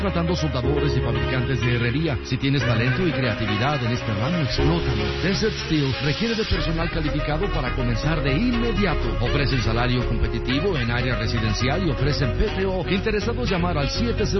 Tratando soldadores y fabricantes de herrería. Si tienes talento y creatividad en este ramo, explótalo. Desert Steel requiere de personal calificado para comenzar de inmediato. Ofrecen salario competitivo en área residencial y ofrecen PTO. Interesados, llamar al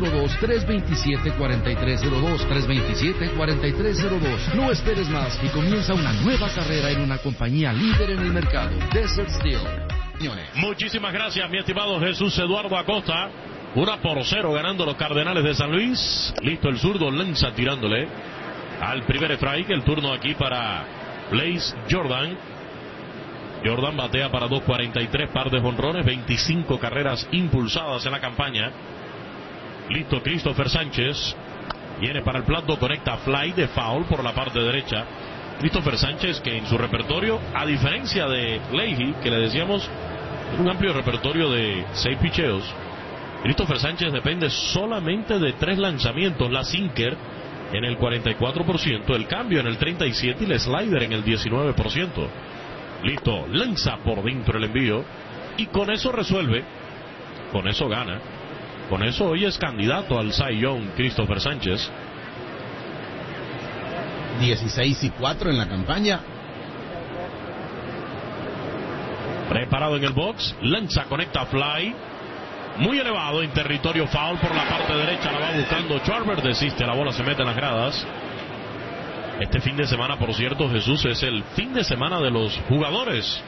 702-327-4302. 327-4302. No esperes más y comienza una nueva carrera en una compañía líder en el mercado. Desert Steel. Muchísimas gracias, mi estimado Jesús Eduardo Acosta. 1-0 ganando los Cardenales de San Luis. Listo el zurdo, lanza tirándole al primer strike. El turno aquí para Blaze Jordan. Jordan batea para 2.43, par de jonrones, 25 carreras impulsadas en la campaña. Listo Christopher Sánchez. Viene para el plato, conecta fly de foul por la parte derecha. Christopher Sánchez, que en su repertorio, a diferencia de Leahy, que le decíamos, un amplio repertorio de 6 picheos. Christopher Sánchez depende solamente de 3 lanzamientos, la sinker en el 44%, el cambio en el 37% y el slider en el 19%. Listo, lanza por dentro el envío y con eso resuelve, con eso gana, con eso hoy es candidato al Cy Young Christopher Sánchez. 16-4 en la campaña. Preparado en el box, lanza, conecta fly. Muy elevado en territorio foul por la parte derecha, la va buscando Schwarber, desiste, la bola se mete en las gradas. Este fin de semana, por cierto, Jesús, es el fin de semana de los jugadores.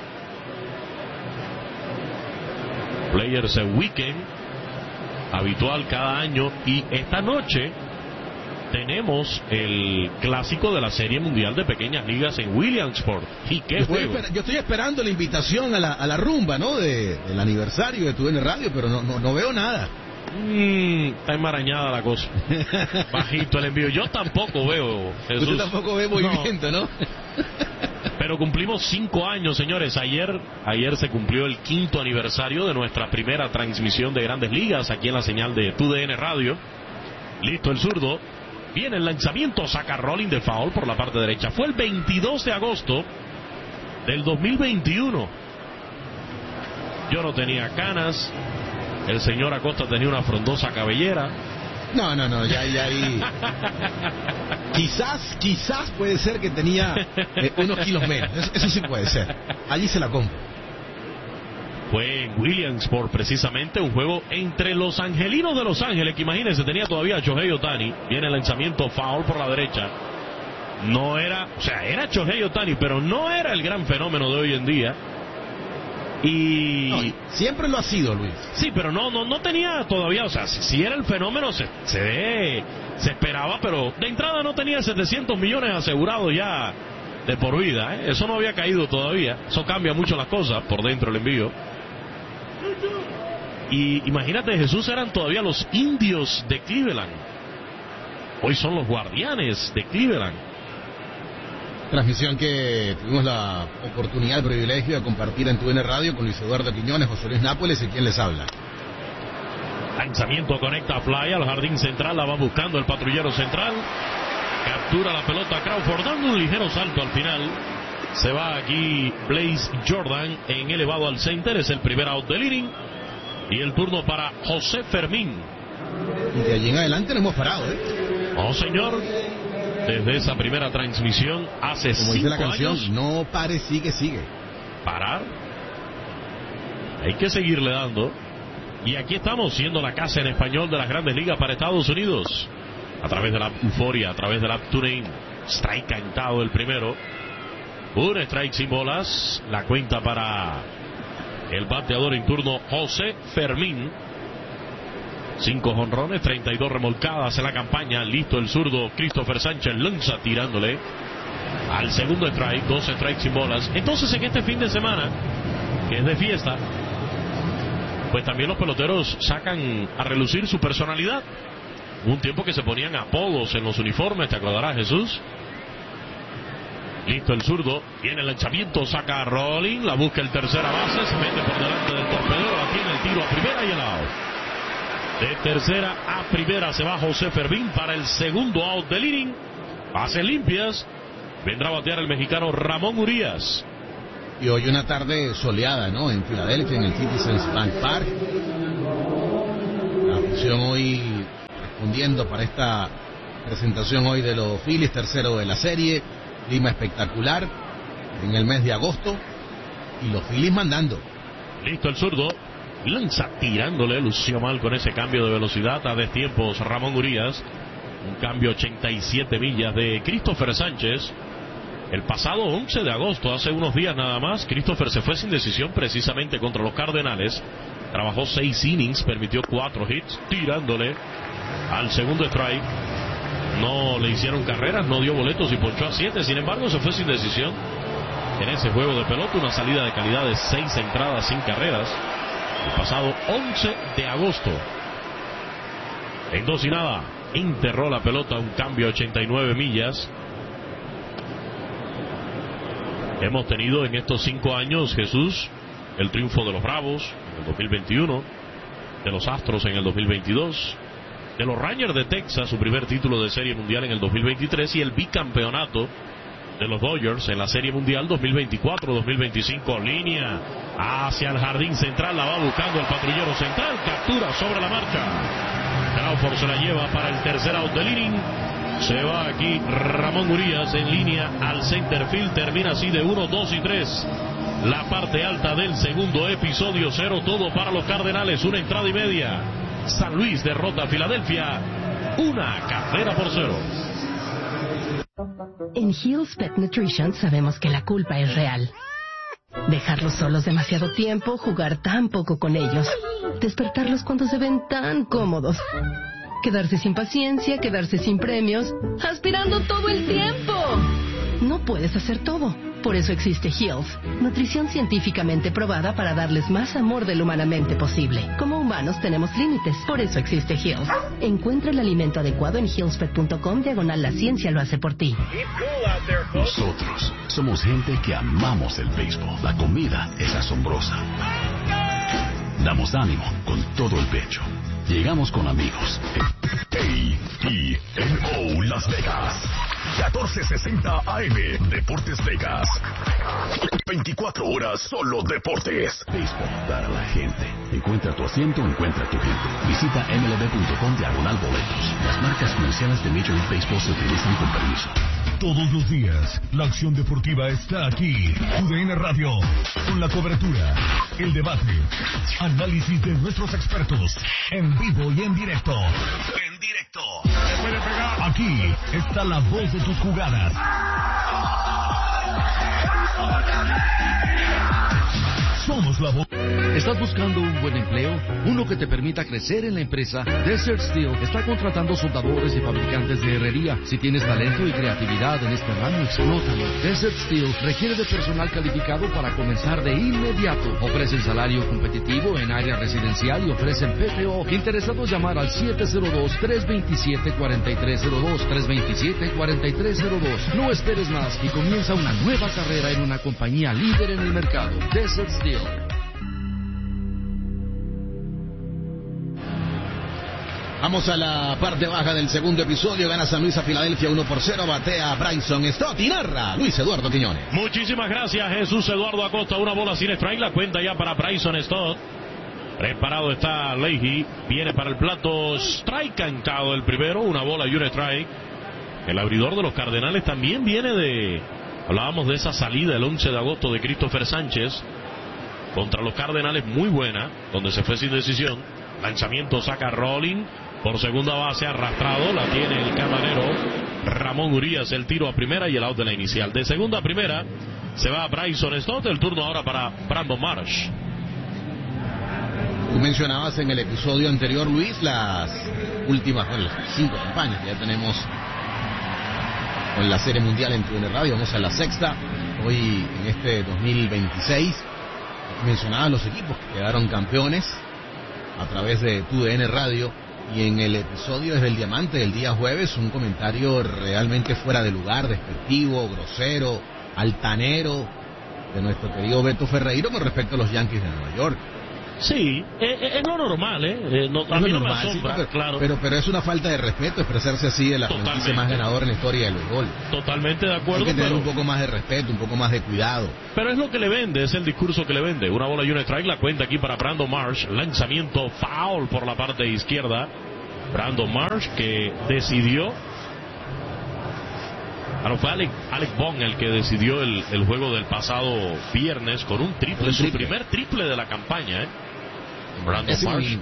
Players Weekend, habitual cada año, y esta noche tenemos el clásico de la Serie Mundial de Pequeñas Ligas en Williamsport. ¿Y qué juego? Yo estoy esperando la invitación a la rumba, ¿no? Del aniversario de TUDN Radio, pero no veo nada. Está enmarañada la cosa. Bajito el envío. Yo tampoco veo, Jesús. Usted tampoco ve movimiento, ¿no? Pero cumplimos 5 años, señores. Ayer se cumplió el 5º aniversario de nuestra primera transmisión de Grandes Ligas aquí en la señal de TUDN Radio. Listo el zurdo. Viene el lanzamiento, saca rolling de foul por la parte derecha. Fue el 22 de agosto del 2021. Yo no tenía canas. El señor Acosta tenía una frondosa cabellera. No, ya ahí. Quizás puede ser que tenía unos kilos menos. Eso sí puede ser. Allí se la compro. Fue en Williamsport precisamente, un juego entre los angelinos de Los Ángeles, que imagínense, tenía todavía a Shohei Ohtani. Viene el lanzamiento foul por la derecha. No era, o sea, era Shohei Ohtani, pero no era el gran fenómeno de hoy en día. Y no, siempre lo ha sido, Luis. Sí, pero no tenía todavía, o sea, si era el fenómeno se esperaba, pero de entrada no tenía 700 millones asegurados ya de por vida, ¿eh? Eso no había caído todavía. Eso cambia mucho las cosas por dentro el envío. Y imagínate, Jesús, eran todavía los Indios de Cleveland. Hoy son los Guardianes de Cleveland. Transmisión que tuvimos la oportunidad, el privilegio de compartir en TUDN Radio con Luis Eduardo Quiñones, José Luis Nápoles y quien les habla. Lanzamiento, conecta fly al jardín central, la va buscando el patrullero central. Captura la pelota Crawford, dando un ligero salto al final. Se va aquí Blaze Jordan en elevado al center, es el primer out del inning. Y el turno para José Fermín. Y de allí en adelante no hemos parado, ¿eh? Oh, señor. Desde esa primera transmisión hace 5 años. Como dice la canción, no pare, sigue. Parar. Hay que seguirle dando. Y aquí estamos, siendo la casa en español de las Grandes Ligas para Estados Unidos. A través de la Euforia, a través de la TuneIn. Strike cantado el primero. Un strike sin bolas. La cuenta para el bateador en turno, José Fermín. 5 jonrones, 32 remolcadas en la campaña. Listo el zurdo Christopher Sánchez, lanza tirándole al segundo strike. 2 strikes sin bolas. Entonces, en este fin de semana, que es de fiesta, pues también los peloteros sacan a relucir su personalidad. Un tiempo que se ponían apodos en los uniformes, ¿te acordarás, Jesús? Listo el zurdo, viene el lanzamiento, saca a rolling, la busca el tercera base, se mete por delante del torpedero, la tiene el tiro a primera y el out. De tercera a primera se va José Fermín para el segundo out del inning. Bases limpias, vendrá a batear el mexicano Ramón Urias. Y hoy una tarde soleada, ¿no? En Filadelfia, en el Citizens Bank Park. La afición hoy respondiendo para esta presentación hoy de los Phillies, tercero de la serie, clima espectacular en el mes de agosto y los Phillies mandando. Listo el zurdo, lanza tirándole, lució mal con ese cambio de velocidad a destiempos Ramón Urias. Un cambio 87 millas de Christopher Sánchez. El pasado 11 de agosto, hace unos días nada más, Christopher se fue sin decisión precisamente contra los Cardenales. Trabajó 6 innings, permitió 4 hits, tirándole al segundo strike. No le hicieron carreras, no dio boletos y ponchó a 7. Sin embargo, se fue sin decisión en ese juego de pelota. Una salida de calidad de 6 entradas sin carreras. El pasado 11 de agosto. En 2-0, enterró la pelota, un cambio a 89 millas. Hemos tenido en estos 5 años, Jesús, el triunfo de los Bravos en el 2021, de los Astros en el 2022, de los Rangers de Texas, su primer título de Serie Mundial en el 2023, y el bicampeonato de los Dodgers en la Serie Mundial 2024-2025. Línea hacia el jardín central, la va buscando el patrullero central, captura sobre la marcha. Crawford se la lleva para el tercer out del inning. Se va aquí Ramón Urias en línea al center field. Termina así de 1, 2 y 3. La parte alta del segundo episodio. 0-todo para los Cardenales. 1 entrada y media. San Luis derrota a Filadelfia 1-0. En Hill's Pet Nutrition sabemos que la culpa es real. Dejarlos solos demasiado tiempo, jugar tan poco con ellos, despertarlos cuando se ven tan cómodos, quedarse sin paciencia, quedarse sin premios, aspirando todo el tiempo. No puedes hacer todo. Por eso existe Hill's, nutrición científicamente probada para darles más amor de lo humanamente posible. Como humanos tenemos límites, por eso existe Hill's. Encuentra el alimento adecuado en hillspet.com/la ciencia lo hace por ti. Nosotros somos gente que amamos el béisbol. La comida es asombrosa. Damos ánimo con todo el pecho. Llegamos con amigos. KENO Las Vegas. 1460 AM. Deportes Vegas. 24 horas solo deportes. Béisbol para la gente. Encuentra tu asiento, encuentra tu gente. Visita mlb.com/boletos. Las marcas comerciales de Major League Baseball se utilizan con permiso. Todos los días, la acción deportiva está aquí. UDN Radio, con la cobertura, el debate, análisis de nuestros expertos, en vivo y en directo. En directo. Aquí está la voz de tus jugadas. Somos la voz. ¿Estás buscando un buen empleo? Uno que te permita crecer en la empresa. Desert Steel está contratando soldadores y fabricantes de herrería. Si tienes talento y creatividad en este ramo, explótalo. Desert Steel requiere de personal calificado para comenzar de inmediato. Ofrecen salario competitivo en área residencial y ofrecen PTO. Interesados, llamar al 702-327-4302. 327-4302. No esperes más y comienza una nueva carrera en una compañía líder en el mercado. Desert Steel. Vamos a la parte baja del segundo episodio. Gana San Luis a Filadelfia 1-0. Batea Bryson Stott y narra Luis Eduardo Quiñones. Muchísimas gracias, Jesús Eduardo Acosta. Una bola sin strike. La cuenta ya para Bryson Stott. Preparado está Leahy. Viene para el plato. Strike cantado el primero. Una bola y un strike. El abridor de los Cardenales también viene de... Hablábamos de esa salida el 11 de agosto de Christopher Sánchez contra los Cardenales, muy buena, donde se fue sin decisión. Lanzamiento, saca Rolling por segunda base, arrastrado, la tiene el camarero Ramón Urias. El tiro a primera y el out de la inicial. De segunda a primera se va Bryson Stott. El turno ahora para Brandon Marsh. Tú mencionabas en el episodio anterior, Luis, las últimas, las 5 campañas que ya tenemos con la Serie Mundial en TUDN Radio. Vamos a la sexta, hoy en este 2026. Mencionabas los equipos que quedaron campeones a través de TUDN Radio, y en el episodio desde el Diamante del día jueves, un comentario realmente fuera de lugar, despectivo, grosero, altanero de nuestro querido Beto Ferreiro con respecto a los Yankees de Nueva York. Sí, es lo normal, a mí no me asombra, sí, claro. Pero es una falta de respeto expresarse así de la franquicia más ganadora en la historia del béisbol. Totalmente de acuerdo. Hay que tener un poco más de respeto, un poco más de cuidado. Pero es lo que le vende, es el discurso que le vende. Una bola y un strike, la cuenta aquí para Brandon Marsh. Lanzamiento foul por la parte izquierda. Brandon Marsh, que decidió. Fue Alec Bohm el que decidió el juego del pasado viernes con un triple, su primer triple de la campaña, Brandon Marsh.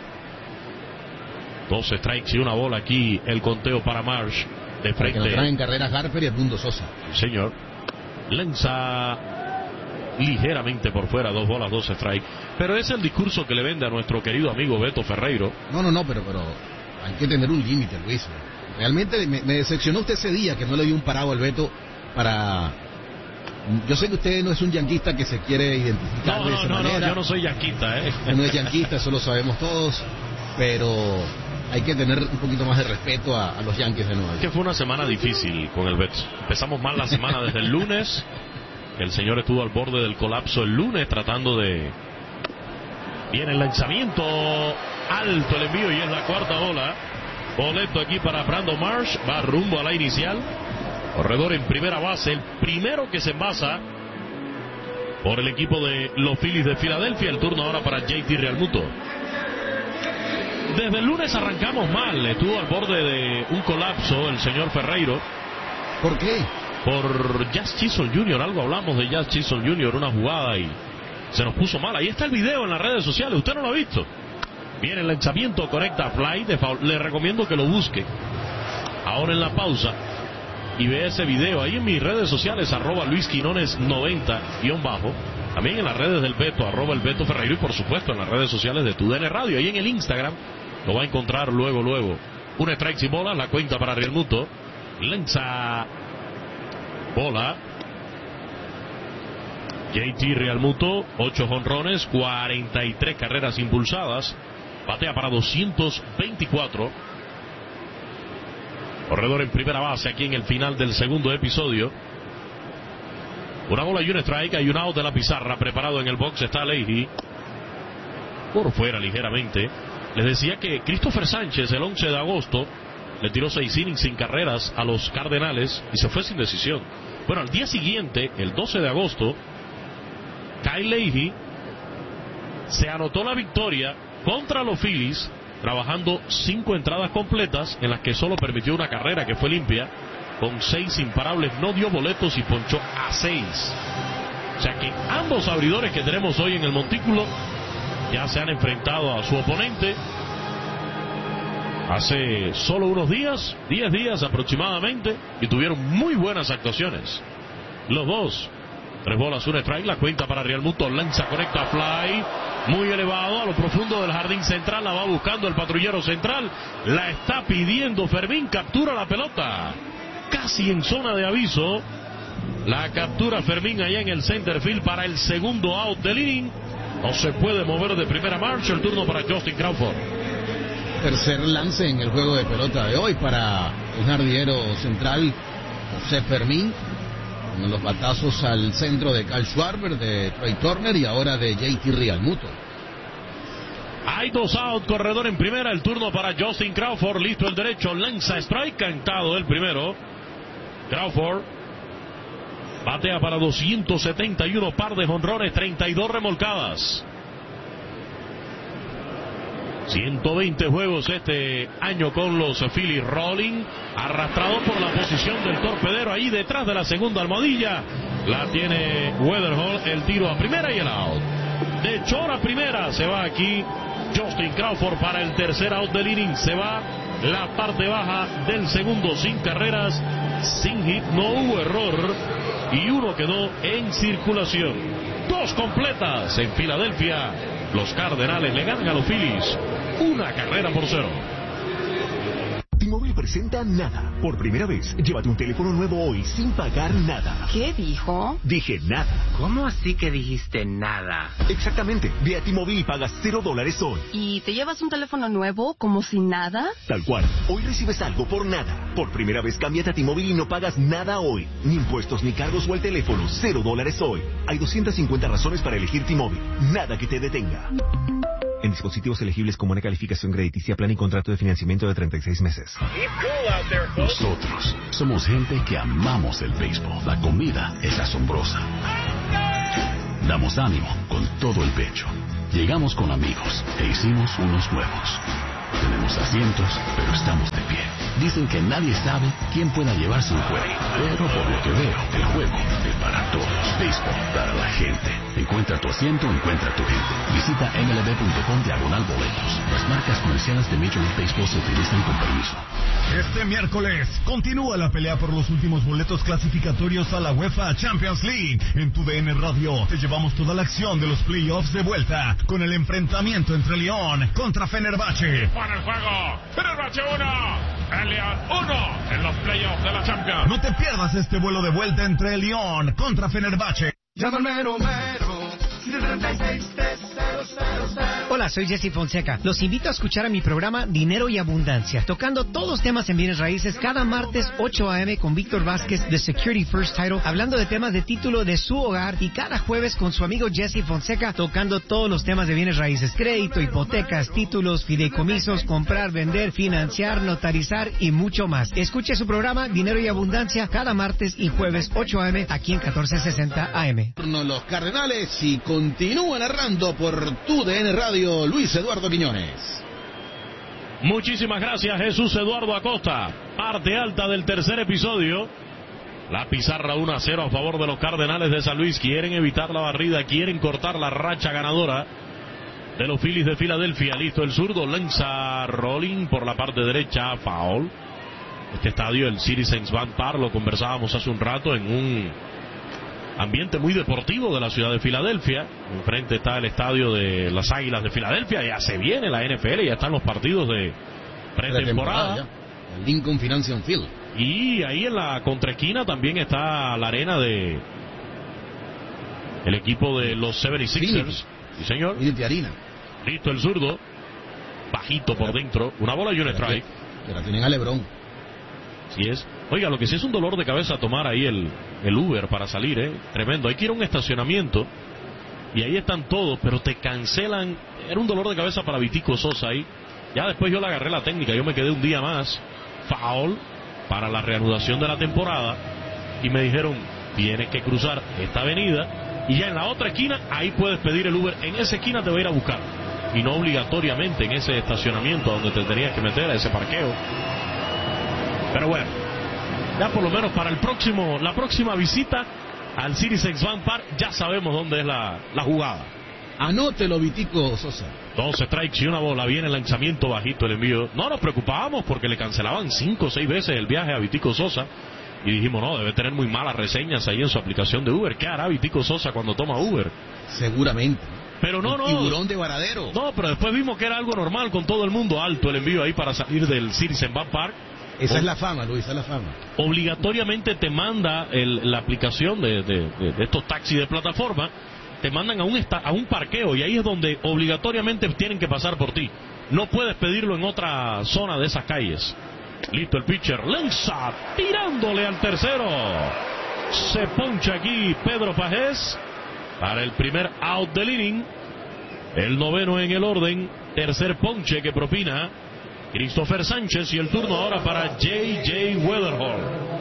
2 strikes y una bola aquí el conteo para Marsh. De frente. Que lo traen carreras Harper y Edmundo Sosa. Señor. Lanza ligeramente por fuera, 2 bolas, 2 strikes. Pero es el discurso que le vende a nuestro querido amigo Beto Ferreiro. No, pero hay que tener un límite, Luis. Realmente me decepcionó usted ese día que no le dio un parado al Beto para... Yo sé que usted no es un yanquista que se quiere identificar de esa manera. No, yo no soy yanquista, No es yanquista, eso lo sabemos todos, pero hay que tener un poquito más de respeto a los Yankees de Nueva York. Que fue una semana difícil con el Beto. Empezamos mal la semana desde el lunes. El señor estuvo al borde del colapso el lunes tratando de... Viene el lanzamiento, alto el envío y es la cuarta bola. Boleto aquí para Brandon Marsh, va rumbo a la inicial. Corredor en primera base, el primero que se envasa por el equipo de los Phillies de Filadelfia. El turno ahora para JT Realmuto. Desde el lunes arrancamos mal, estuvo al borde de un colapso el señor Ferreiro. ¿Por qué? Por Jazz Chisholm Jr., algo hablamos de Jazz Chisholm Jr., una jugada y se nos puso mal. Ahí está el video en las redes sociales, usted no lo ha visto. Viene el lanzamiento, conecta fly de foul. Le recomiendo que lo busque ahora en la pausa y vea ese video ahí en mis redes sociales, @LuisQuinones90_. También en las redes del Beto, @el Beto Ferreiro, y por supuesto en las redes sociales de TUDN Radio. Ahí en el Instagram lo va a encontrar luego. Un strike sin bola, la cuenta para Realmuto. Lanza bola. JT Realmuto, 8 jonrones, 43 carreras impulsadas. Batea para 224. Corredor en primera base aquí en el final del segundo episodio. Una bola y un strike, hay un out de la pizarra. Preparado en el box está Leahy. Por fuera ligeramente. Les decía que Christopher Sánchez el 11 de agosto le tiró 6 innings sin carreras a los Cardenales y se fue sin decisión. Bueno, al día siguiente, el 12 de agosto, Kyle Leahy se anotó la victoria contra los Phillies, trabajando 5 entradas completas en las que solo permitió una carrera que fue limpia, con 6 imparables, no dio boletos y ponchó a 6. O sea que ambos abridores que tenemos hoy en el montículo ya se han enfrentado a su oponente hace solo unos días, 10 días aproximadamente, y tuvieron muy buenas actuaciones. Los dos. 3 bolas, 1 strike, la cuenta para Realmuto, lanza, conecta fly, muy elevado a lo profundo del jardín central, la va buscando el patrullero central, la está pidiendo Fermín, captura la pelota, casi en zona de aviso, la captura Fermín allá en el center field para el segundo out del inning. No se puede mover de primera marcha, el turno para Justin Crawford. Tercer lance en el juego de pelota de hoy para el jardinero central José Fermín, con los batazos al centro de Kyle Schwarber, de Trey Turner y ahora de JT Realmuto. Hay 2 out, corredor en primera, el turno para Justin Crawford, listo el derecho, lanza strike, cantado el primero. Crawford batea para 271, par de jonrones, 32 remolcadas. 120 juegos este año con los Phillies. Rolling, arrastrado por la posición del torpedero ahí detrás de la segunda almohadilla. La tiene Weatherhall, el tiro a primera y el out. De short a primera se va aquí Justin Crawford para el tercer out del inning. Se va la parte baja del segundo sin carreras, sin hit, no hubo error y uno quedó en circulación. 2 completas en Filadelfia. Los Cardenales le ganan a los Phillies 1-0. T-Mobile presenta Nada. Por primera vez, llévate un teléfono nuevo hoy sin pagar nada. ¿Qué dijo? Dije nada. ¿Cómo así que dijiste nada? Exactamente. Ve a T-Mobile y pagas $0 hoy. ¿Y te llevas un teléfono nuevo como si nada? Tal cual. Hoy recibes algo por nada. Por primera vez, cámbiate a T-Mobile y no pagas nada hoy. Ni impuestos, ni cargos o el teléfono. $0 hoy. Hay 250 razones para elegir T-Mobile. Nada que te detenga. En dispositivos elegibles con buena calificación crediticia, plan y contrato de financiamiento de 36 meses. Nosotros somos gente que amamos el béisbol. La comida es asombrosa. Damos ánimo con todo el pecho. Llegamos con amigos e hicimos unos nuevos. Tenemos asientos, pero estamos de pie. Dicen que nadie sabe quién pueda llevarse un juego, pero por lo que veo, el juego es para todos. Béisbol para la gente. Encuentra tu asiento, encuentra tu gente. Visita mlb.com/boletos. Las marcas comerciales de Major League Baseball se utilizan con permiso. Este miércoles continúa la pelea por los últimos boletos clasificatorios a la UEFA Champions League. En tu DN Radio te llevamos toda la acción de los playoffs de vuelta con el enfrentamiento entre Lyon contra Fenerbahce. Para el juego, Fenerbahce 1, el Lyon 1 en los playoffs de la Champions. No te pierdas este vuelo de vuelta entre Lyon contra Fenerbahce. Llama al mero mero. Hola, soy Jesse Fonseca. Los invito a escuchar a mi programa Dinero y Abundancia, tocando todos los temas en bienes raíces cada martes 8 a.m. con Víctor Vázquez de Security First Title, hablando de temas de título de su hogar, y cada jueves con su amigo Jesse Fonseca tocando todos los temas de bienes raíces: crédito, hipotecas, títulos, fideicomisos, comprar, vender, financiar, notarizar y mucho más. Escuche su programa Dinero y Abundancia cada martes y jueves 8 a.m. aquí en 1460 AM. Los Cardenales y continúa narrando por tu DN Radio Luis Eduardo Quiñones. Muchísimas gracias, Jesús Eduardo Acosta. Parte alta del tercer episodio. La pizarra 1-0 a favor de los Cardenales de San Luis. Quieren evitar la barrida, quieren cortar la racha ganadora de los Phillies de Filadelfia. Listo el zurdo, lanza rolling por la parte derecha, foul. Este estadio, el Citizens Bank Park, lo conversábamos hace un rato, en un ambiente muy deportivo de la ciudad de Filadelfia. Enfrente está el estadio de las Águilas de Filadelfia. Ya se viene la NFL, ya están los partidos de pretemporada. El Lincoln Financial Field. Y ahí en la contraesquina también está la arena de el equipo de los 76ers. Sí, señor. Y de harina. Listo el zurdo, bajito por dentro, una bola y un strike. Que la tienen a LeBron. Así es. Oiga, lo que sí es un dolor de cabeza tomar ahí el Uber para salir, tremendo. Hay que ir a un estacionamiento y ahí están todos, pero te cancelan. Era un dolor de cabeza para Vitico Sosa ahí. Ya después yo le agarré la técnica, yo me quedé un día más. Foul para la reanudación de la temporada y me dijeron, tienes que cruzar esta avenida y ya en la otra esquina, ahí puedes pedir el Uber. En esa esquina te va a ir a buscar y no obligatoriamente en ese estacionamiento donde te tenías que meter, a ese parqueo. Pero bueno, ya por lo menos para la próxima visita al Citizens Bank Park ya sabemos dónde es la jugada. Anótelo, Vitico Sosa. 2 strikes y una bola. Viene el lanzamiento bajito, el envío. No nos preocupábamos porque le cancelaban 5 o 6 veces el viaje a Vitico Sosa. Y dijimos, no, debe tener muy malas reseñas ahí en su aplicación de Uber. ¿Qué hará Vitico Sosa cuando toma Uber? Seguramente. Pero no. Tiburón de Varadero. No, pero después vimos que era algo normal con todo el mundo alto el envío ahí para salir del Citizens Bank Park. Esa es la fama, Luis, esa es la fama. Obligatoriamente te manda la aplicación de estos taxis de plataforma, te mandan a un parqueo y ahí es donde obligatoriamente tienen que pasar por ti. No puedes pedirlo en otra zona de esas calles. Listo el pitcher, lanza, tirándole al tercero. Se poncha aquí Pedro Pajés para el primer out del inning. El noveno en el orden, tercer ponche que propina Christopher Sánchez, y el turno ahora para J.J. Weatherhall.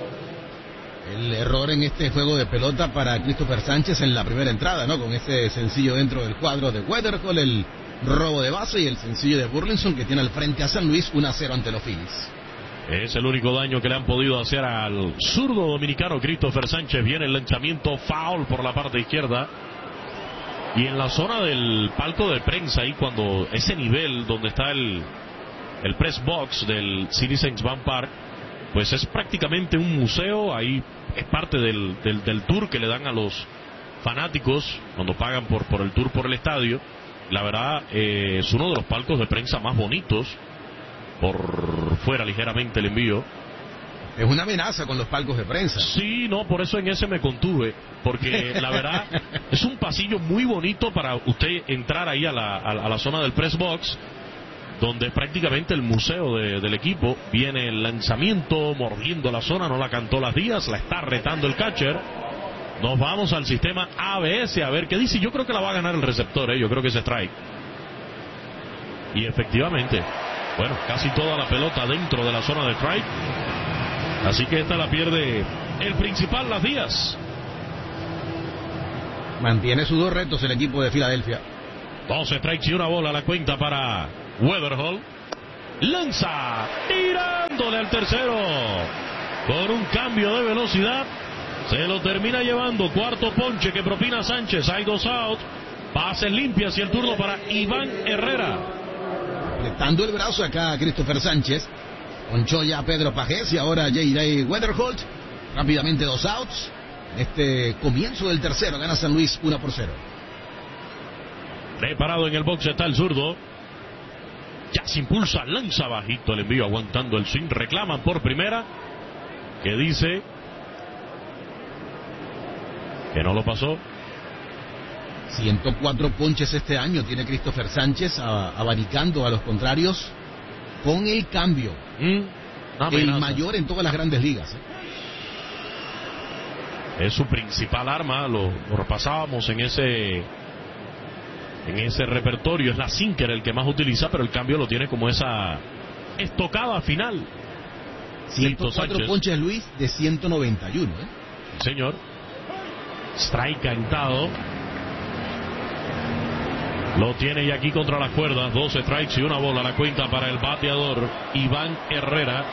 El error en este juego de pelota para Christopher Sánchez en la primera entrada, ¿no? Con ese sencillo dentro del cuadro de Weatherhall, el robo de base y el sencillo de Burleson que tiene al frente a San Luis 1-0 ante los Phillies. Es el único daño que le han podido hacer al zurdo dominicano Christopher Sánchez. Viene el lanzamiento foul por la parte izquierda. Y en la zona del palco de prensa, ahí cuando ese nivel donde está el press box del Citizens Bank Park, pues es prácticamente un museo. Ahí es parte del tour que le dan a los fanáticos cuando pagan por el tour por el estadio. La verdad, es uno de los palcos de prensa más bonitos. Por fuera ligeramente el envío. Es una amenaza con los palcos de prensa. Sí, no, por eso en ese me contuve, porque la verdad es un pasillo muy bonito para usted entrar ahí a la zona del press box, donde es prácticamente el museo del equipo. Viene el lanzamiento, mordiendo la zona, no la cantó Las Díaz, la está retando el catcher. Nos vamos al sistema ABS a ver qué dice. Yo creo que la va a ganar el receptor, yo creo que es strike. Y efectivamente, bueno, casi toda la pelota dentro de la zona de strike. Así que esta la pierde el principal, Las Díaz. Mantiene sus 2 retos el equipo de Filadelfia. 2 strikes y una bola, la cuenta para Weatherhall. Lanza, tirándole al tercero. Con un cambio de velocidad, se lo termina llevando. Cuarto ponche que propina Sánchez. Hay 2 out. Pases limpias y el turno para Iván Herrera. Apretando el brazo acá a Christopher Sánchez. Ponchó ya a Pedro Pajés y ahora J.J. Weatherholt. Rápidamente 2 outs. Este comienzo del tercero gana San Luis 1-0. Preparado en el box está el zurdo. Ya se impulsa, lanza bajito el envío, aguantando el swing. Reclaman por primera. Que dice que no lo pasó. 104 ponches este año tiene Christopher Sánchez, abanicando a los contrarios con el cambio. El mayor en todas las grandes ligas. Es su principal arma, lo repasábamos en ese repertorio. Es la sinker el que más utiliza, pero el cambio lo tiene como esa estocada final. 104 ponches, Luis, de 191. Señor. Strike cantado. Lo tiene ya aquí contra las cuerdas. 12 strikes y 1 bola. La cuenta para el bateador Iván Herrera.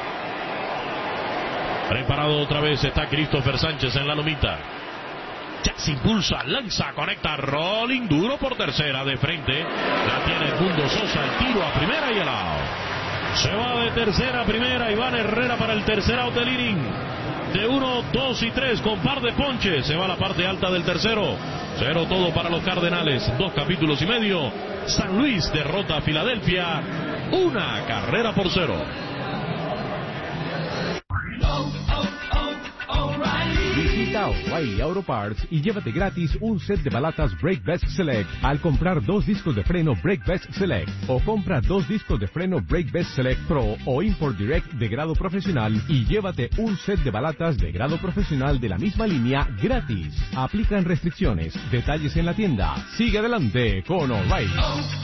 Preparado otra vez está Christopher Sánchez en la lomita. Ya se impulsa, lanza, conecta, rolling duro por tercera de frente. La tiene Edmundo Sosa, el tiro a primera y el out. Se va de tercera a primera Iván Herrera para el tercer out del inning. De 1, 2 y 3 con par de ponches. Se va a la parte alta del tercero. 0 todo para los Cardenales. 2 capítulos y medio. San Luis derrota a Filadelfia 1-0. Visita O'Reilly Auto Parts y llévate gratis un set de balatas Brake Best Select al comprar 2 discos de freno Brake Best Select, o compra 2 discos de freno Brake Best Select Pro o Import Direct de grado profesional y llévate un set de balatas de grado profesional de la misma línea gratis. Aplican restricciones. Detalles en la tienda. Sigue adelante con O'Reilly.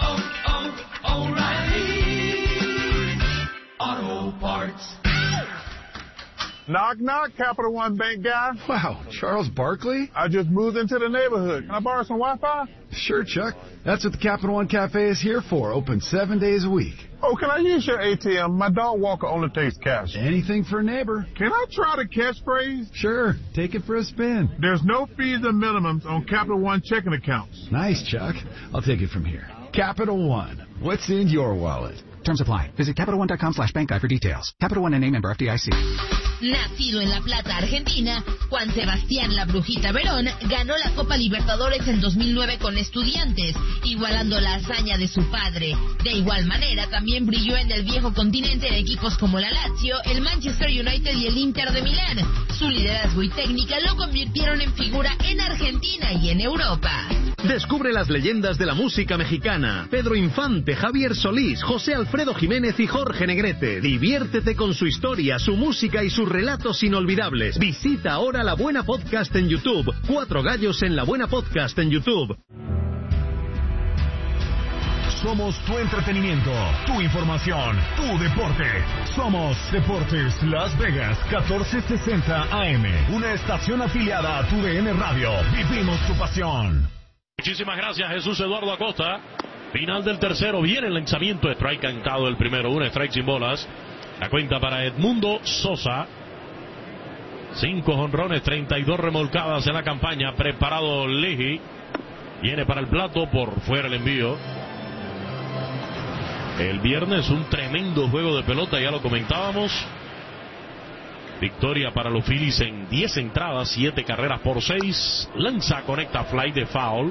O'Reilly Auto Parts. Knock, knock, Capital One Bank guy. Wow, Charles Barkley? I just moved into the neighborhood. Can I borrow some Wi-Fi? Sure, Chuck. That's what the Capital One Cafe is here for. Open 7 days a week. Oh, can I use your ATM? My dog walker only takes cash. Anything for a neighbor. Can I try the catchphrase? Sure. Take it for a spin. There's no fees and minimums on Capital One checking accounts. Nice, Chuck. I'll take it from here. Capital One. What's in your wallet? Terms apply. Visit CapitalOne.com/bankguide for details. Capital One, a member FDIC. Nacido en La Plata, Argentina, Juan Sebastián La Brujita Verón ganó la Copa Libertadores en 2009 con Estudiantes, igualando la hazaña de su padre. De igual manera, también brilló en el viejo continente en equipos como la Lazio, el Manchester United y el Inter de Milán. Su liderazgo y técnica lo convirtieron en figura en Argentina y en Europa. Descubre las leyendas de la música mexicana. Pedro Infante, Javier Solís, José Alfredo Jiménez y Jorge Negrete. Diviértete con su historia, su música y sus relatos inolvidables. Visita ahora La Buena Podcast en YouTube. 4 gallos en La Buena Podcast en YouTube. Somos tu entretenimiento, tu información, tu deporte. Somos Deportes Las Vegas 1460 AM. Una estación afiliada a TUDN Radio. Vivimos tu pasión. Muchísimas gracias, Jesús Eduardo Acosta. Final del tercero, viene el lanzamiento. Strike cantado el primero, 1 strike sin bolas. La cuenta para Edmundo Sosa. 5 jonrones, 32 remolcadas en la campaña. Preparado Leji. Viene para el plato, por fuera el envío. El viernes un tremendo juego de pelota, ya lo comentábamos. Victoria para los Phillies en 10 entradas, 7 carreras por 6. Lanza, conecta, fly de foul.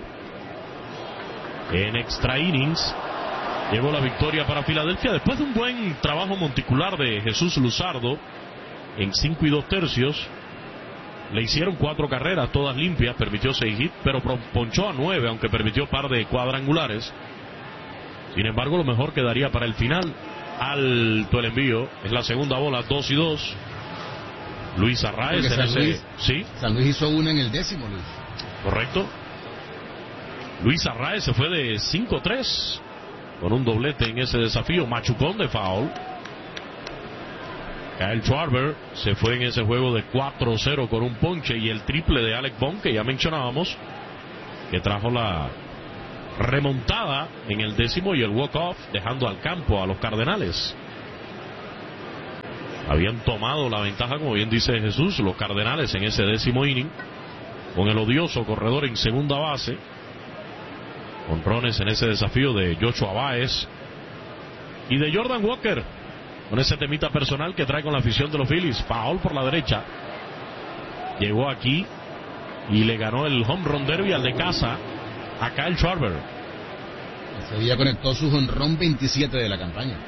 En extra innings llegó la victoria para Filadelfia después de un buen trabajo monticular de Jesús Luzardo. En 5 y 2 tercios le hicieron 4 carreras, todas limpias, permitió 6 hits, pero ponchó a 9, aunque permitió par de cuadrangulares. Sin embargo, lo mejor quedaría para el final. Alto el envío, es la segunda bola, 2 y 2. Luis Arraez en ese... ¿Sí? San Luis hizo una en el 10º, Luis. Correcto. Luis Arraez se fue de 5-3 con un doblete en ese desafío. Machucón de foul. Kyle Schwarber se fue en ese juego de 4-0 con un ponche y el triple de Alec Bohm, que ya mencionábamos, que trajo la remontada en el 10º y el walk-off, dejando al campo a los Cardenales. Habían tomado la ventaja, como bien dice Jesús, los Cardenales en ese 10º inning, con el odioso corredor en segunda base. Honrones en ese desafío de Joshua Baez y de Jordan Walker, con ese temita personal que trae con la afición de los Phillies. Foul por la derecha. Llegó aquí y le ganó el home run derby al de casa a Kyle Schwarber. Ese día conectó su jonrón 27 de la campaña.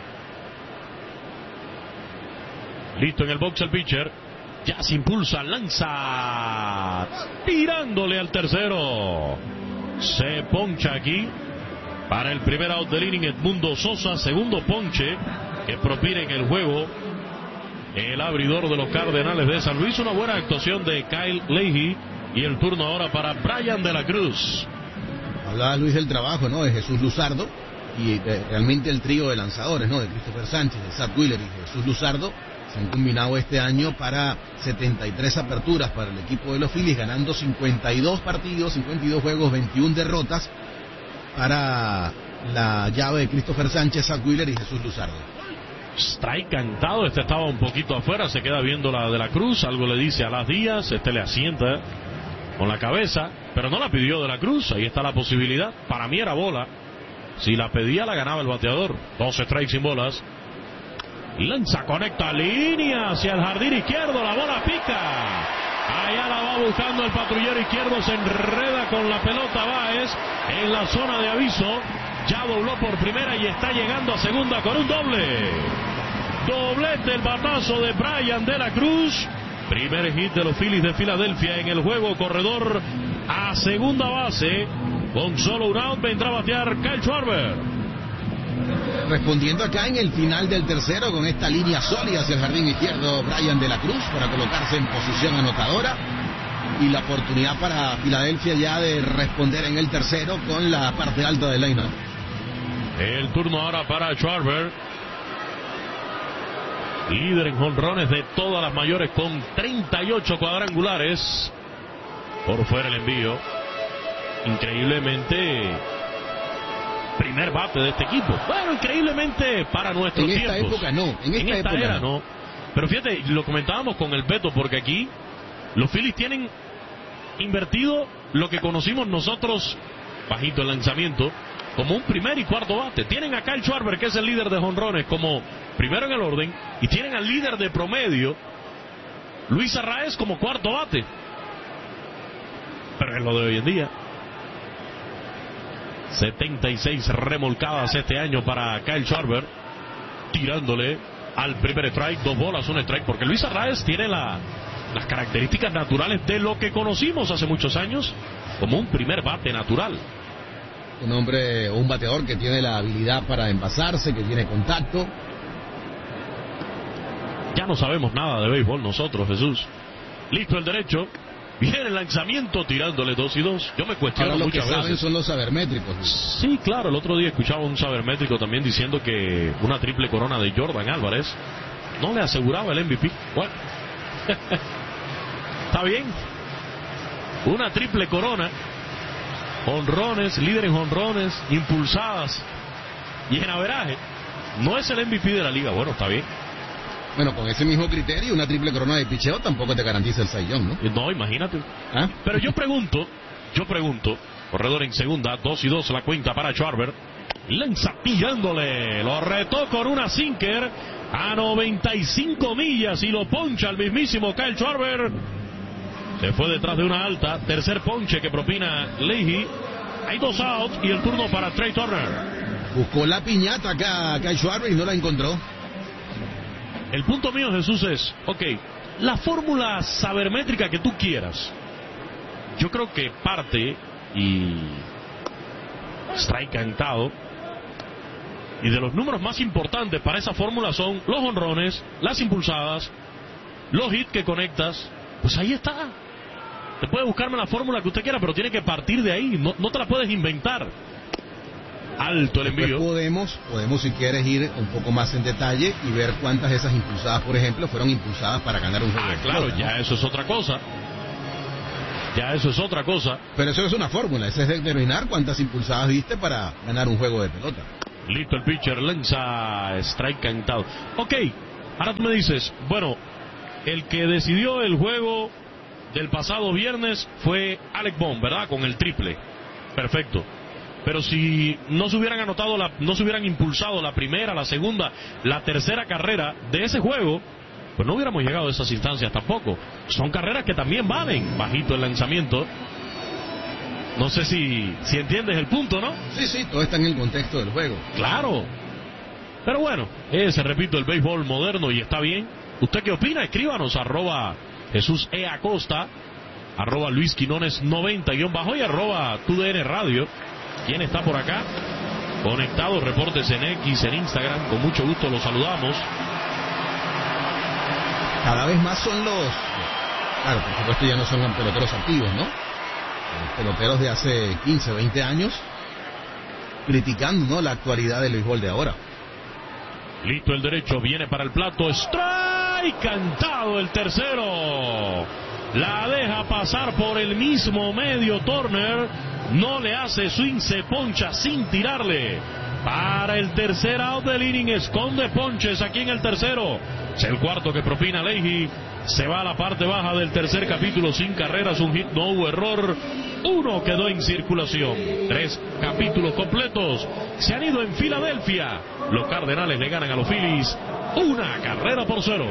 Listo en el box el pitcher. Ya se impulsa, lanza, tirándole al tercero. Se poncha aquí para el primer out del inning Edmundo Sosa. Segundo ponche que propina en el juego el abridor de los Cardenales de San Luis. Una buena actuación de Kyle Leahy. Y el turno ahora para Brian de la Cruz. Hablaba Luis del trabajo, ¿no?, de Jesús Luzardo y realmente el trío de lanzadores, ¿no?, de Christopher Sánchez, de Zach Wheeler y de Jesús Luzardo se han combinado este año para 73 aperturas para el equipo de los Phillies, ganando 52 partidos, 52 juegos, 21 derrotas para la llave de Christopher Sánchez, Zach Wheeler y Jesús Luzardo. Strike cantado, este estaba un poquito afuera, se queda viendo la de la Cruz, algo le dice a Las Díaz, este le asienta con la cabeza, pero no la pidió de la Cruz. Ahí está la posibilidad. Para mí era bola. Si la pedía, la ganaba el bateador. 2 strikes sin bolas. Lanza, conecta línea hacia el jardín izquierdo. La bola pica. Allá la va buscando el patrullero izquierdo. Se enreda con la pelota Báez en la zona de aviso. Ya dobló por primera y está llegando a segunda con un doble. Doblete el batazo de Brian de la Cruz. Primer hit de los Phillies de Filadelfia en el juego. Corredor a segunda base. Con solo un out vendrá a batear Kyle Schwarber. Respondiendo acá en el final del tercero con esta línea sólida hacia el jardín izquierdo, Brian de la Cruz, para colocarse en posición anotadora. Y la oportunidad para Filadelfia ya de responder en el tercero con la parte alta del line-up. El turno ahora para Schwarber. Líder en jonrones de todas las mayores con 38 cuadrangulares. Por fuera el envío. Increíblemente primer bate de este equipo. Bueno, increíblemente para nuestros tiempos. En esta época no. En esta era no. Pero fíjate, lo comentábamos con el Beto, porque aquí los Phillies tienen invertido lo que conocimos nosotros, bajito el lanzamiento, como un primer y cuarto bate. Tienen a Kyle Schwarber, que es el líder de jonrones, como primero en el orden, y tienen al líder de promedio, Luis Arraez, como cuarto bate. Pero es lo de hoy en día. 76 remolcadas este año para Kyle Schwarber, tirándole al primer strike, 2 bolas, 1 strike, porque Luis Arraez tiene las características naturales de lo que conocimos hace muchos años como un primer bate natural. Un hombre o un bateador que tiene la habilidad para envasarse, que tiene contacto. Ya no sabemos nada de béisbol nosotros, Jesús. Listo el derecho. Viene el lanzamiento tirándole 2-2. Yo me cuestiono ahora muchas veces. Lo que saben son los sabermétricos. Sí, claro. El otro día escuchaba un sabermétrico también diciendo que una triple corona de Jordan Álvarez no le aseguraba el MVP. Bueno, está bien. Una triple corona. Jonrones, líder en jonrones, impulsadas y en averaje. No es el MVP de la liga. Bueno, está bien. Bueno, con ese mismo criterio, una triple corona de picheo tampoco te garantiza el Cy Young, ¿no? No, imagínate. ¿Ah? Pero yo pregunto, corredor en segunda, 2-2 la cuenta para Schwarber. Lanza tirándole, lo retó con una sinker a 95 millas y lo poncha al mismísimo Kyle Schwarber. Se fue detrás de una alta, tercer ponche que propina Leahy. Hay 2 outs y el turno para Trey Turner. Buscó la piñata acá Kyle Schwarber y no la encontró. El punto mío, Jesús, es, la fórmula sabermétrica que tú quieras, yo creo que parte, y strike cantado, y de los números más importantes para esa fórmula son los jonrones, las impulsadas, los hits que conectas. Pues ahí está. Te puede buscarme la fórmula que usted quiera, pero tiene que partir de ahí, no te la puedes inventar. Alto el envío. Podemos si quieres ir un poco más en detalle y ver cuántas de esas impulsadas, por ejemplo, fueron impulsadas para ganar un juego. Claro, ya, ¿no? Eso es otra cosa. Ya eso es otra cosa. Pero eso es una fórmula, eso es determinar cuántas impulsadas diste para ganar un juego de pelota. Listo el pitcher, lanza strike cantado. Ok, ahora tú me dices, bueno, el que decidió el juego del pasado viernes fue Alec Bohm, ¿verdad? Con el triple. Perfecto. Pero si no se hubieran anotado, no se hubieran impulsado la primera, la segunda, la tercera carrera de ese juego, pues no hubiéramos llegado a esas instancias tampoco. Son carreras que también valen. Bajito el lanzamiento. No sé si entiendes el punto, ¿no? Sí, todo está en el contexto del juego. Claro. Pero bueno, ese, repito, el béisbol moderno y está bien. ¿Usted qué opina? Escríbanos, @Jesús E. Acosta, @Luis Quinones 90_ y @TUDN Radio. ¿Quién está por acá? Conectados, reportes en X, en Instagram. Con mucho gusto los saludamos. Cada vez más son claro, por supuesto ya no son los peloteros activos, ¿no? Los peloteros de hace 15, 20 años criticando, ¿no?, la actualidad del béisbol de ahora. Listo el derecho, viene para el plato, strike, cantado el tercero. La deja pasar por el mismo medio Turner, no le hace swing, se poncha sin tirarle. Para el tercer out del inning, esconde ponches aquí en el tercero. Es el cuarto que propina Leahy. Se va a la parte baja del tercer capítulo, sin carreras, un hit, no hubo error. 1 quedó en circulación. 3 capítulos completos se han ido en Filadelfia. Los Cardenales le ganan a los Phillies 1-0.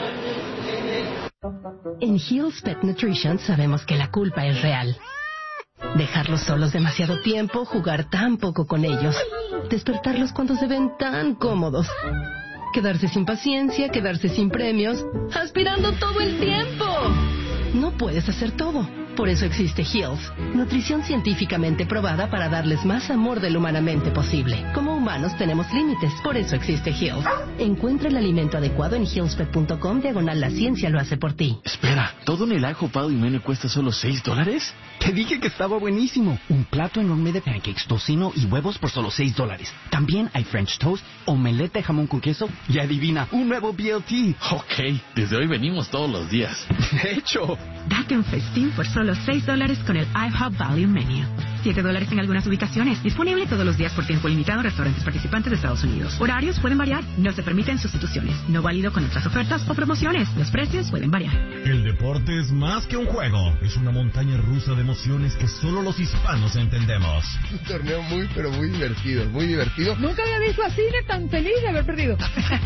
En Hill's Pet Nutrition sabemos que la culpa es real. Dejarlos solos demasiado tiempo, jugar tan poco con ellos, despertarlos cuando se ven tan cómodos, quedarse sin paciencia, quedarse sin premios, aspirando todo el tiempo. No puedes hacer todo. Por eso existe Hill's, nutrición científicamente probada para darles más amor del humanamente posible. Como humanos tenemos límites, por eso existe Hill's. Encuentra el alimento adecuado en hillspet.com, /la ciencia lo hace por ti. Espera, ¿todo en el ajo pado y menú cuesta solo $6? Te dije que estaba buenísimo. Un plato enorme de pancakes, tocino y huevos por solo $6. También hay French toast, omelette de jamón con queso y adivina, un nuevo BLT. Ok, desde hoy venimos todos los días. De hecho, date un festín por solo $6 con el IHOP Value Menu. $7 en algunas ubicaciones. Disponible todos los días por tiempo limitado en restaurantes participantes de Estados Unidos. Horarios pueden variar. No se permiten sustituciones. No válido con otras ofertas o promociones. Los precios pueden variar. El deporte es más que un juego. Es una montaña rusa de emociones que solo los hispanos entendemos. Un torneo muy, pero muy divertido. Muy divertido. Nunca había visto a Cine tan feliz de haber perdido.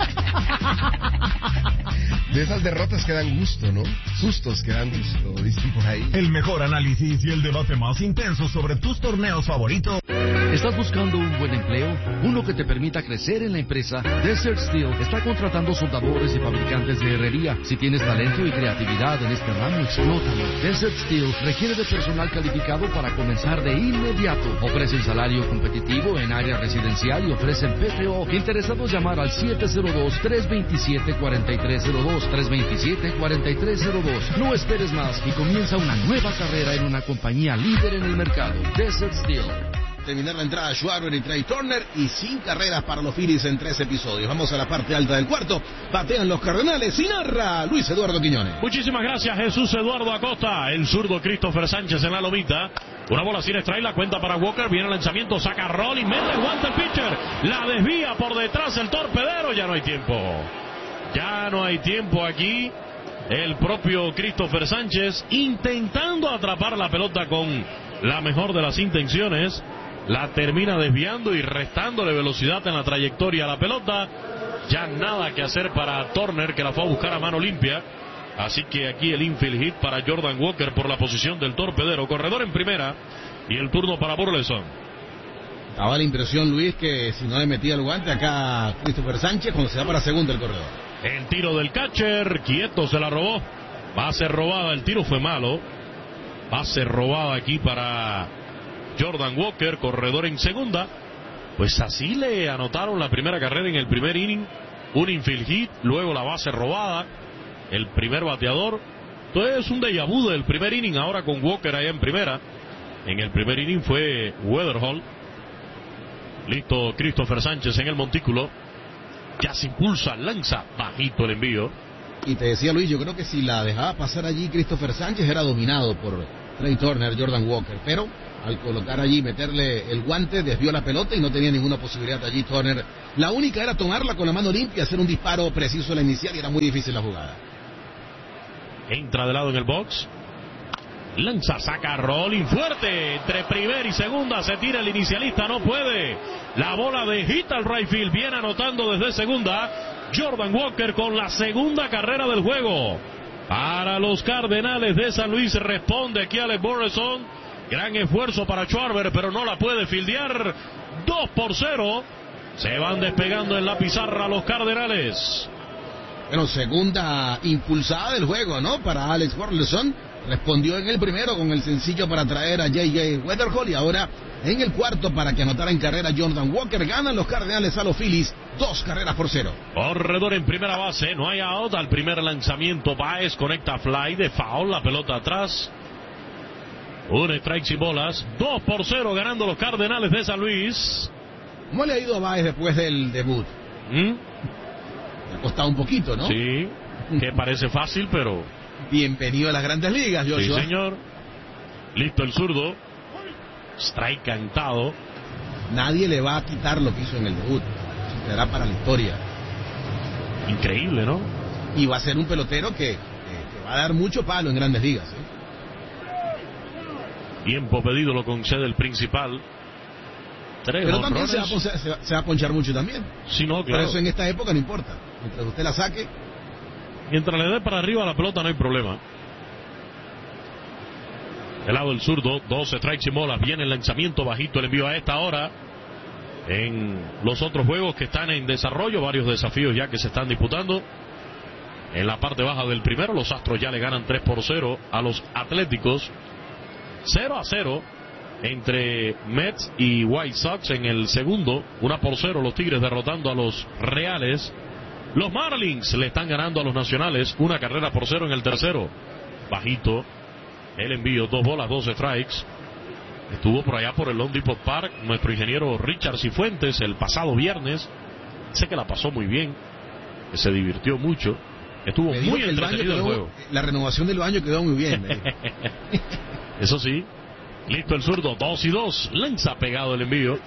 De esas derrotas que dan gusto, ¿no? Sustos que dan gusto. Distintos ahí. El mejor análisis y el debate más intenso sobre tus torneos favoritos. ¿Estás buscando un buen empleo? Uno que te permita crecer en la empresa. Desert Steel está contratando soldadores y fabricantes de herrería. Si tienes talento y creatividad en este ramo, explótalo. Desert Steel requiere de personal calificado para comenzar de inmediato. Ofrecen salario competitivo en área residencial y ofrecen PTO. Interesados, llamar al 702-327-4302. 327-4302. No esperes más y comienza una nueva carrera en una compañía líder en el mercado. Desert Steel. Terminar la entrada a Schwarber y Trey Turner y sin carreras para los Phillies en 3 episodios. Vamos a la parte alta del cuarto. Batean los Cardenales y narra Luis Eduardo Quiñones. Muchísimas gracias, Jesús Eduardo Acosta. El zurdo Christopher Sánchez en la lomita. Una bola sin strike, la cuenta para Walker. Viene el lanzamiento, saca roll y mete el guante el pitcher. La desvía por detrás el torpedero. Ya no hay tiempo. Ya no hay tiempo aquí. El propio Christopher Sánchez intentando atrapar la pelota con la mejor de las intenciones. La termina desviando y restándole velocidad en la trayectoria a la pelota. Ya nada que hacer para Turner, que la fue a buscar a mano limpia. Así que aquí el infield hit para Jordan Walker por la posición del torpedero. Corredor en primera y el turno para Burleson. Daba la impresión, Luis, que si no le metía el guante acá a Christopher Sánchez cuando se da para segunda el corredor. El tiro del catcher, quieto, se la robó. Base robada, el tiro fue malo. Base robada aquí para Jordan Walker, corredor en segunda. Pues así le anotaron la primera carrera en el primer inning. Un infield hit, luego la base robada. El primer bateador. Entonces un déjà vu del primer inning ahora con Walker allá en primera. En el primer inning fue Weatherhall. Listo Christopher Sánchez en el montículo. Ya se impulsa, lanza bajito el envío. Y te decía, Luis, yo creo que si la dejaba pasar allí Christopher Sánchez era dominado por Trey Turner, Jordan Walker, pero al colocar allí, meterle el guante, desvió la pelota y no tenía ninguna posibilidad allí Turner. La única era tomarla con la mano limpia, hacer un disparo preciso en la inicial y era muy difícil la jugada. Entra de lado en el box. Lanza, saca Rolling fuerte. Entre primera y segunda se tira el inicialista, no puede. La bola de hit al right field. Viene anotando desde segunda. Jordan Walker con la segunda carrera del juego. Para los Cardenales de San Luis responde aquí Alec Burleson. Gran esfuerzo para Schwarber, pero no la puede fildear. 2-0. Se van despegando en la pizarra los Cardenales. Bueno, segunda impulsada del juego, ¿no? Para Alex Burleson. Respondió en el primero con el sencillo para traer a J.J. Wetherhall y ahora en el cuarto para que anotara en carrera Jordan Walker. Ganan los Cardenales a los Phillies 2-0. Corredor en primera base, no hay out. Al primer lanzamiento Baez conecta fly de foul, la pelota atrás. Un strike sin bolas. 2-0 ganando los Cardenales de San Luis. ¿Cómo le ha ido a Baez después del debut? Le ha costado un poquito, ¿no? Sí, que parece fácil, pero... Bienvenido a las Grandes Ligas, Joshua. Sí, señor. Listo el zurdo. Strike cantado. Nadie le va a quitar lo que hizo en el debut. Eso quedará para la historia. Increíble, ¿no? Y va a ser un pelotero que va a dar mucho palo en Grandes Ligas. Tiempo pedido lo concede el principal. Pero también se va a ponchar mucho también. Sí, no, claro. Por eso en esta época no importa. Mientras usted la saque. Mientras le dé para arriba a la pelota no hay problema. Del lado del zurdo, 2 strikes y bolas. Viene el lanzamiento bajito, el envío a esta hora. En los otros juegos que están en desarrollo, varios desafíos ya que se están disputando. En la parte baja del primero, los Astros ya le ganan 3-0 a los Atléticos. 0-0 entre Mets y White Sox en el segundo. 1-0 los Tigres derrotando a los Reales. Los Marlins le están ganando a los Nacionales 1-0 en el tercero. Bajito el envío, 2 bolas, 2 strikes. Estuvo por allá por el Lone Depot Park nuestro ingeniero Richard Cifuentes el pasado viernes. Sé que la pasó muy bien, que se divirtió mucho. Estuvo muy entretenido el juego. La renovación del baño quedó muy bien. Eso sí. Listo el zurdo, 2-2. Lanza pegado el envío.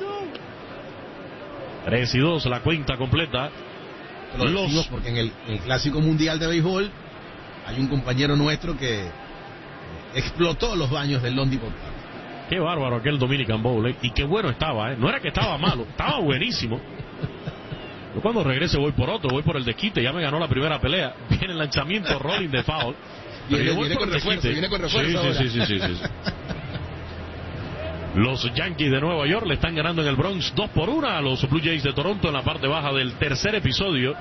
3-2 la cuenta completa. Lo decimos porque en el Clásico Mundial de Béisbol hay un compañero nuestro que explotó los baños del Lone Depot Park. Qué bárbaro aquel Dominican Bowl, y qué bueno estaba, no era que estaba malo, estaba buenísimo. Yo cuando regrese voy por otro, voy por el desquite, ya me ganó la primera pelea. Viene el lanzamiento rolling de foul. Viene con refuerzo Sí. Los Yankees de Nueva York le están ganando en el Bronx 2-1 a los Blue Jays de Toronto en la parte baja del tercer episodio.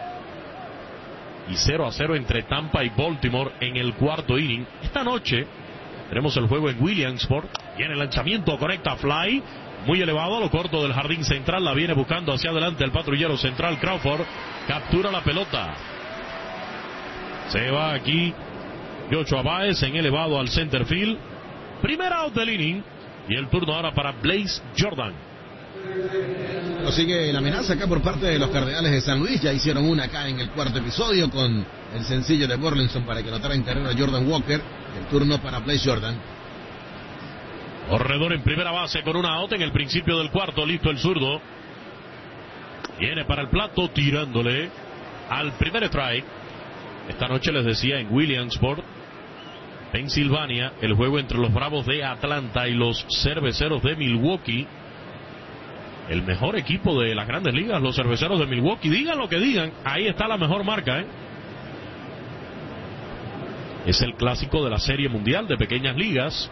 Y 0-0 entre Tampa y Baltimore en el cuarto inning. Esta noche tenemos el juego en Williamsport. Viene el lanzamiento, conecta fly. Muy elevado a lo corto del jardín central. La viene buscando hacia adelante el patrullero central Crawford. Captura la pelota. Se va aquí Joshua Baez en elevado al center field. Primer out del inning. Y el turno ahora para Blaze Jordan. Lo sigue la amenaza acá por parte de los Cardenales de San Luis. Ya hicieron una acá en el cuarto episodio con el sencillo de Burleson para que anotara en carrera Jordan Walker. El turno para Blaze Jordan. Corredor en primera base con una out en el principio del cuarto. Listo el zurdo. Viene para el plato tirándole al primer strike. Esta noche les decía en Williamsport, Pensilvania, el juego entre los Bravos de Atlanta y los Cerveceros de Milwaukee. El mejor equipo de las Grandes Ligas, los Cerveceros de Milwaukee. Digan lo que digan, ahí está la mejor marca, Es el clásico de la Serie Mundial de Pequeñas Ligas.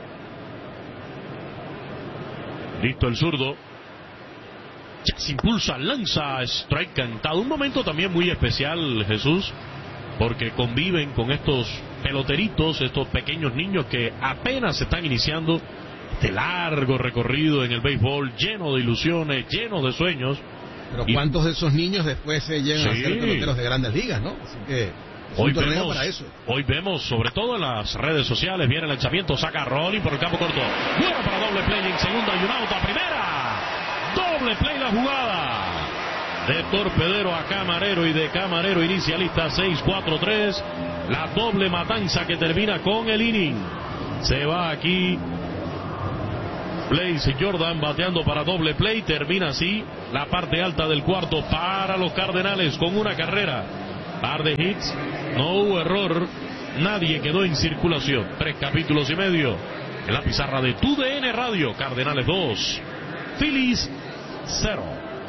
Listo el zurdo. Ya se impulsa, lanza, strike cantado. Un momento también muy especial, Jesús, porque conviven con estos peloteritos, estos pequeños niños que apenas se están iniciando este largo recorrido en el béisbol, lleno de ilusiones, lleno de sueños. Pero ¿cuántos de esos niños después se llegan a ser peloteros de Grandes Ligas, no? Así que es un torneo para eso. Hoy vemos, sobre todo en las redes sociales, viene el lanzamiento, saca rolling por el campo corto. Bueno para doble play en segunda y un out a primera. Doble play la jugada. De torpedero a camarero y de camarero inicialista 6-4-3. La doble matanza que termina con el inning. Se va aquí Blaze Jordan bateando para doble play. Termina así la parte alta del cuarto para los Cardenales con una carrera. Par de hits, no hubo error, nadie quedó en circulación. 3 capítulos y medio en la pizarra de TUDN Radio. Cardenales 2, Phillies 0.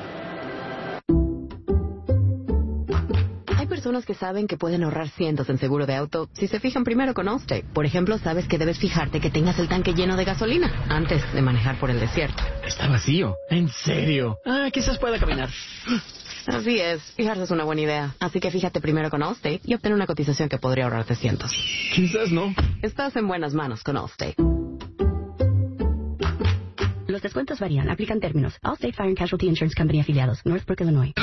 Hay personas que saben que pueden ahorrar cientos en seguro de auto si se fijan primero con Allstate. Por ejemplo, sabes que debes fijarte que tengas el tanque lleno de gasolina antes de manejar por el desierto. Está vacío. ¿En serio? Quizás pueda caminar. Así es, fijarse es una buena idea. Así que fíjate primero con Allstate y obtén una cotización que podría ahorrarte cientos. Quizás no. Estás en buenas manos con Allstate. Los descuentos varían. Aplican términos. Allstate Fire and Casualty Insurance Company afiliados. Northbrook, Illinois.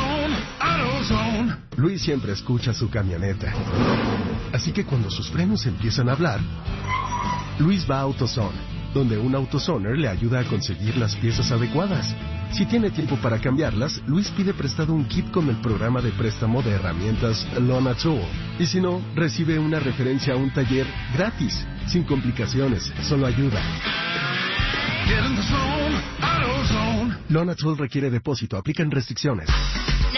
Luis siempre escucha su camioneta. Así que cuando sus frenos empiezan a hablar, Luis va a AutoZone, donde un AutoZoner le ayuda a conseguir las piezas adecuadas. Si tiene tiempo para cambiarlas, Luis pide prestado un kit con el programa de préstamo de herramientas Lona Tool. Y si no, recibe una referencia a un taller gratis, sin complicaciones, solo ayuda. Lona Tool requiere depósito, aplican restricciones.